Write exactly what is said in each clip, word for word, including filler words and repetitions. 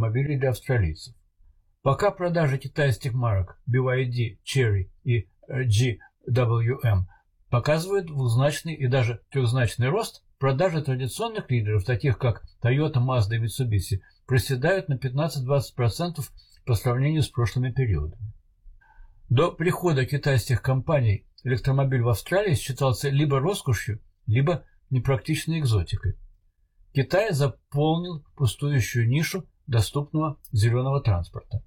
электромобилей для австралийцев. Пока продажи китайских марок би вай ди, Chery и джи дабл ю эм показывают двузначный и даже трехзначный рост, продажи традиционных лидеров, таких как Toyota, Mazda и Mitsubishi, проседают на пятнадцать-двадцать процентов по сравнению с прошлыми периодами. До прихода китайских компаний электромобиль в Австралии считался либо роскошью, либо непрактичной экзотикой. Китай заполнил пустующую нишу доступного зеленого транспорта.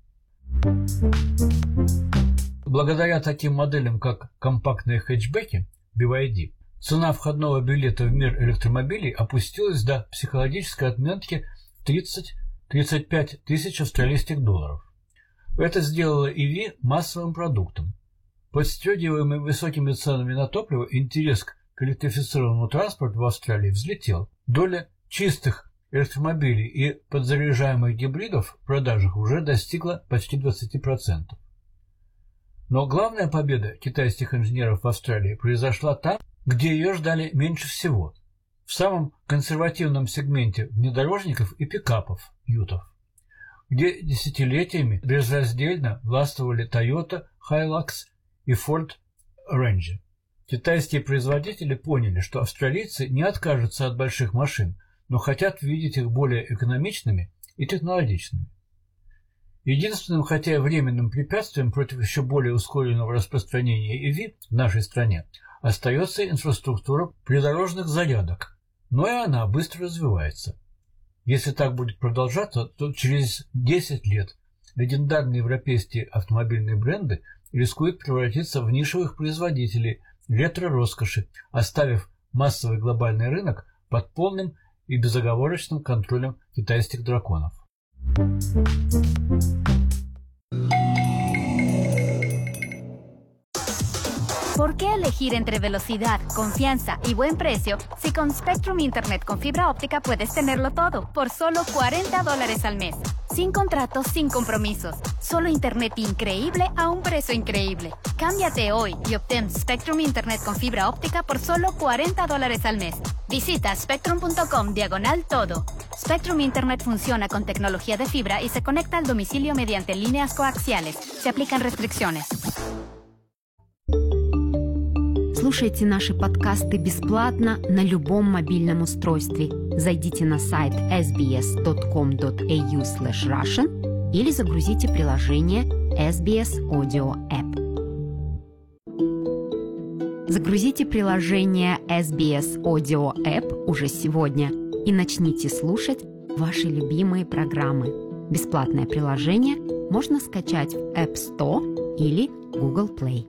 Благодаря таким моделям, как компактные хэтчбеки би вай ди, цена входного билета в мир электромобилей опустилась до психологической отметки тридцать-тридцать пять тысяч австралийских долларов. Это сделало и ви массовым продуктом. Подстегиваемый высокими ценами на топливо, интерес к электрифицированному транспорту в Австралии взлетел. Доля чистых электромобилей и подзаряжаемых гибридов в продажах уже достигла почти двадцать процентов. Но главная победа китайских инженеров в Австралии произошла там, где ее ждали меньше всего, в самом консервативном сегменте внедорожников и пикапов, ютов, где десятилетиями безраздельно властвовали Toyota Hilux и Ford Ranger. Китайские производители поняли, что австралийцы не откажутся от больших машин, но хотят видеть их более экономичными и технологичными. Единственным, хотя и временным препятствием против еще более ускоренного распространения и ви в нашей стране остается инфраструктура придорожных зарядок, но и она быстро развивается. Если так будет продолжаться, то через десять лет легендарные европейские автомобильные бренды рискуют превратиться в нишевых производителей ретро-роскоши, оставив массовый глобальный рынок под полным и безоговорочным контролем китайских драконов. ¿Por qué elegir entre velocidad, confianza y buen precio si con Spectrum Internet con fibra óptica puedes tenerlo todo por solo cuarenta dólares al mes? Sin contratos, sin compromisos. Solo Internet increíble a un precio increíble. Cámbiate hoy y obtén Spectrum Internet con fibra óptica por solo cuarenta dólares al mes. Visita spectrum.com diagonal todo. Spectrum Internet funciona con tecnología de fibra y se conecta al domicilio mediante líneas coaxiales. Se aplican restricciones. Слушайте наши подкасты бесплатно на любом мобильном устройстве. Зайдите на сайт эс би эс точка ком точка эй ю слэш Russian или загрузите приложение эс би эс Audio App. Загрузите приложение эс би эс Audio App уже сегодня и начните слушать ваши любимые программы. Бесплатное приложение можно скачать в App Store или Google Play.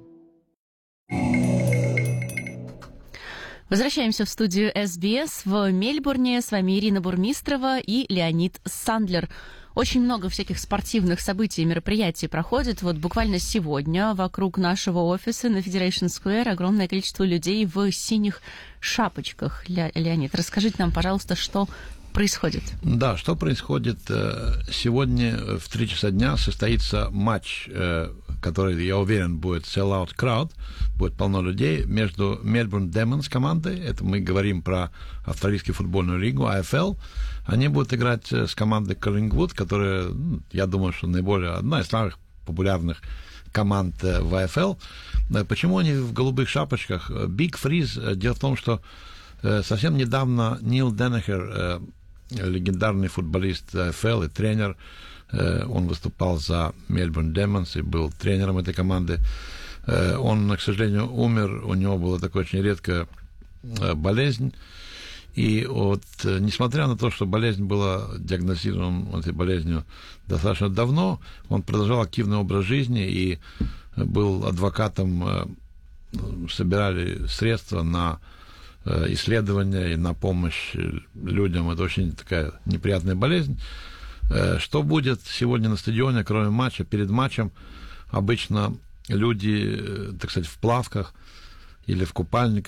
Возвращаемся в студию эс би эс в Мельбурне. С вами Ирина Бурмистрова и Леонид Сандлер. Очень много всяких спортивных событий и мероприятий проходит. Вот буквально сегодня вокруг нашего офиса на Federation Square огромное количество людей в синих шапочках. Ле- Леонид, расскажите нам, пожалуйста, что происходит? Да, что происходит? Сегодня в три часа дня состоится матч, который, я уверен, будет sell-out crowd, будет полно людей, между Melbourne Demons командой, это мы говорим про австралийскую футбольную лигу, эй эф эл, они будут играть с командой Collingwood, которая, я думаю, что наиболее, одна из самых популярных команд в эй эф эл. Почему они в голубых шапочках? Big Freeze, дело в том, что совсем недавно Нил Деннехер, легендарный футболист эй эф эл и тренер, он выступал за Melbourne Demons и был тренером этой команды. Он, к сожалению, умер, у него была такая очень редкая болезнь. И вот, несмотря на то, что болезнь была диагностирована этой болезнью достаточно давно, он продолжал активный образ жизни и был адвокатом, собирали средства на исследования и на помощь людям. Это очень такая неприятная болезнь. Что будет сегодня на стадионе, кроме матча? Перед матчем обычно люди, так сказать, в плавках или в купальниках